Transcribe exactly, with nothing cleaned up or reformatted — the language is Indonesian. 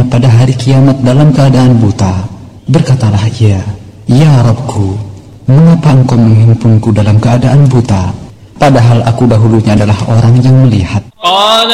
pada hari kiamat dalam keadaan buta, berkatalah ia, "Ya Rabbku, mengapa engkau menghimpunku dalam keadaan buta, padahal aku dahulunya adalah orang yang melihat?"